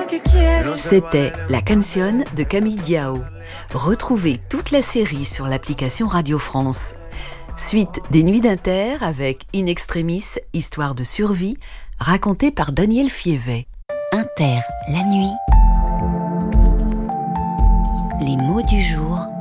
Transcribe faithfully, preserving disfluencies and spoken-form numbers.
C'était La Canción de Camille Diao. Retrouvez toute la série sur l'application Radio France. Suite des Nuits d'Inter avec In Extremis, histoire de survie, racontée par Daniel Fievet. Inter, la nuit. Les mots du jour